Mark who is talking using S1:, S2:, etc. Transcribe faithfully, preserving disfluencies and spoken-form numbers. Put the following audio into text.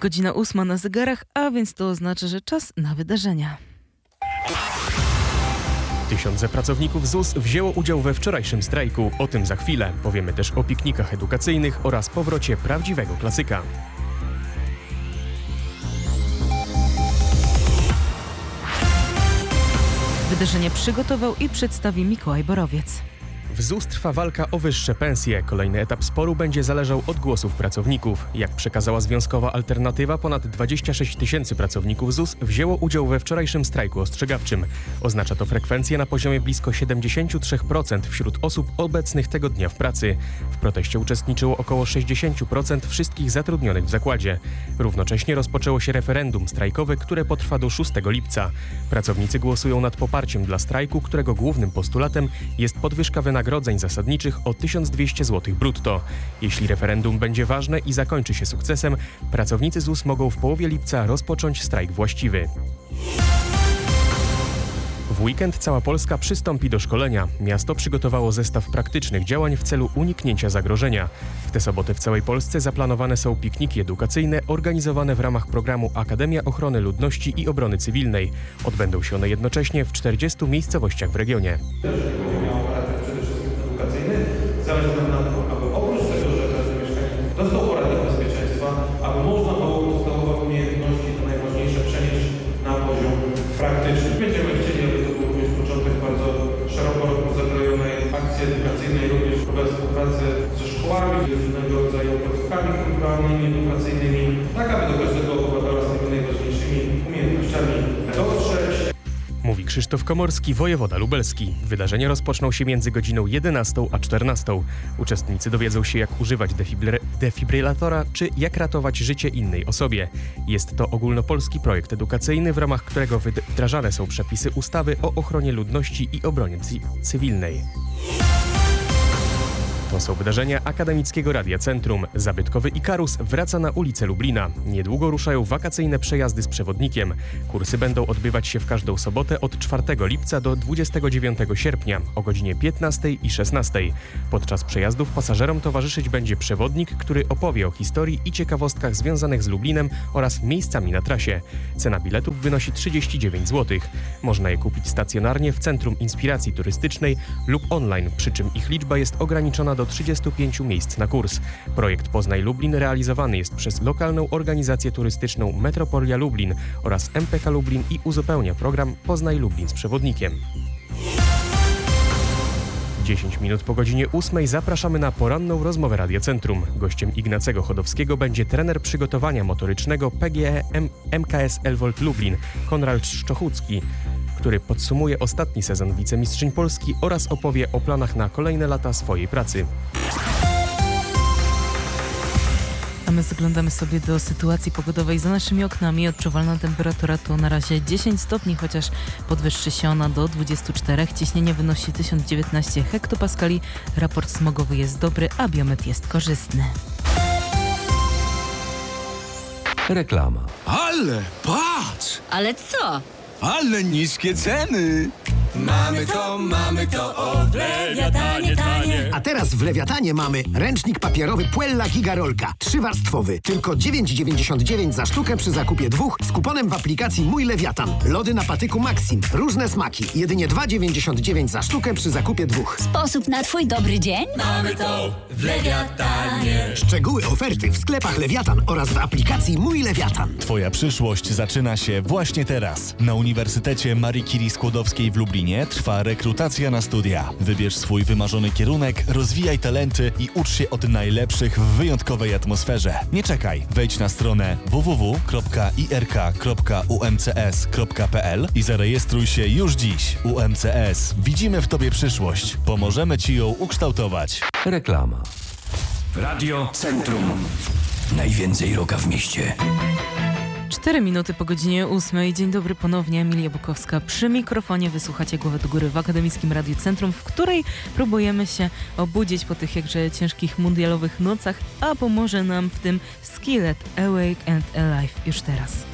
S1: Godzina ósma na zegarach, a więc to oznacza, że czas na wydarzenia.
S2: Tysiące pracowników Z U S wzięło udział we wczorajszym strajku. O tym za chwilę. Powiemy też o piknikach edukacyjnych oraz powrocie prawdziwego klasyka.
S1: Wydarzenie przygotował i przedstawi Mikołaj Borowiec.
S2: W Z U S trwa walka o wyższe pensje. Kolejny etap sporu będzie zależał od głosów pracowników. Jak przekazała związkowa Alternatywa, ponad dwadzieścia sześć tysięcy pracowników Z U S wzięło udział we wczorajszym strajku ostrzegawczym. Oznacza to frekwencję na poziomie blisko siedemdziesiąt trzy procent wśród osób obecnych tego dnia w pracy. W proteście uczestniczyło około sześćdziesiąt procent wszystkich zatrudnionych w zakładzie. Równocześnie rozpoczęło się referendum strajkowe, które potrwa do szóstego lipca. Pracownicy głosują nad poparciem dla strajku, którego głównym postulatem jest podwyżka wynagrodzeń wynagrodzeń zasadniczych o tysiąc dwieście złotych brutto. Jeśli referendum będzie ważne i zakończy się sukcesem, pracownicy Z U S mogą w połowie lipca rozpocząć strajk właściwy. W weekend cała Polska przystąpi do szkolenia. Miasto przygotowało zestaw praktycznych działań w celu uniknięcia zagrożenia. W tę sobotę w całej Polsce zaplanowane są pikniki edukacyjne organizowane w ramach programu Akademia Ochrony Ludności i Obrony Cywilnej. Odbędą się one jednocześnie w czterdziestu miejscowościach w regionie.
S3: Zależy nam na tym, aby oprócz tego, że każdy mieszkaniec dostał poradnik bezpieczeństwa, aby można było podstawowe umiejętności, to najważniejsze, przenieść na poziom praktyczny. Będziemy chcieli, aby to był również początek bardzo szeroko zakrojonej akcji edukacyjnej, również we współpracy ze szkołami, z różnego rodzaju placówkami kulturalnymi, edukacyjnymi, tak aby do każdego obywatela z tymi najważniejszymi umiejętnościami dotrzeć.
S2: Mówi Krzysztof Komorski, wojewoda lubelski. Wydarzenia rozpoczną się między godziną jedenastą a czternastą. Uczestnicy dowiedzą się, jak używać defibry- defibrylatora, czy jak ratować życie innej osobie. Jest to ogólnopolski projekt edukacyjny, w ramach którego wdrażane są przepisy ustawy o ochronie ludności i obronie cy- cywilnej. To są wydarzenia Akademickiego Radia Centrum. Zabytkowy Ikarus wraca na ulicę Lublina. Niedługo ruszają wakacyjne przejazdy z przewodnikiem. Kursy będą odbywać się w każdą sobotę od czwartego lipca do dwudziestego dziewiątego sierpnia o godzinie piętnastej i szesnastej. Podczas przejazdów pasażerom towarzyszyć będzie przewodnik, który opowie o historii i ciekawostkach związanych z Lublinem oraz miejscami na trasie. Cena biletów wynosi trzydzieści dziewięć złotych. Można je kupić stacjonarnie w Centrum Inspiracji Turystycznej lub online, przy czym ich liczba jest ograniczona do do trzydziestu pięciu miejsc na kurs. Projekt Poznaj Lublin realizowany jest przez lokalną organizację turystyczną Metropolia Lublin oraz M P K Lublin i uzupełnia program Poznaj Lublin z przewodnikiem. dziesięć minut po godzinie ósmej zapraszamy na poranną rozmowę Radia Centrum. Gościem Ignacego Chodowskiego będzie trener przygotowania motorycznego P G E M K S Elwold Lublin, Konrad Szczochucki, który podsumuje ostatni sezon wicemistrzyń Polski oraz opowie o planach na kolejne lata swojej pracy.
S1: A my zaglądamy sobie do sytuacji pogodowej za naszymi oknami. Odczuwalna temperatura to na razie dziesięć stopni, chociaż podwyższy się ona do dwudziestu czterech. Ciśnienie wynosi tysiąc dziewiętnaście hektopaskali. Raport smogowy jest dobry, a biometr jest korzystny.
S4: Reklama.
S5: Ale patrz!
S6: Ale co?
S5: Ale niskie ceny!
S7: Mamy to, mamy to, o w Lewiatanie tanie.
S8: A teraz w Lewiatanie mamy ręcznik papierowy Puella Gigarolka. Trzywarstwowy. Tylko dziewięć dziewięćdziesiąt dziewięć za sztukę przy zakupie dwóch z kuponem w aplikacji Mój Lewiatan. Lody na patyku Maxim. Różne smaki. Jedynie dwa dziewięćdziesiąt dziewięć za sztukę przy zakupie dwóch.
S6: Sposób na twój dobry dzień?
S7: Mamy to w Lewiatanie.
S8: Szczegóły oferty w sklepach Lewiatan oraz w aplikacji Mój Lewiatan.
S9: Twoja przyszłość zaczyna się właśnie teraz. Na Uniwersytecie Marii Curie Skłodowskiej w Lublinie trwa rekrutacja na studia. Wybierz swój wymarzony kierunek, rozwijaj talenty i ucz się od najlepszych w wyjątkowej atmosferze. Nie czekaj, wejdź na stronę w w w kropka i r k kropka u m c s kropka p l i zarejestruj się już dziś. U M C S. Widzimy w Tobie przyszłość. Pomożemy Ci ją ukształtować.
S4: Reklama.
S7: Radio Centrum. Najwięcej rocka w mieście.
S1: Cztery minuty po godzinie ósmej. Dzień dobry ponownie, Emilia Bukowska przy mikrofonie. Wysłuchacie Głowę do Góry w Akademickim Radiu Centrum, w której próbujemy się obudzić po tych jakże ciężkich mundialowych nocach, a pomoże nam w tym Skillet Awake and Alive już teraz.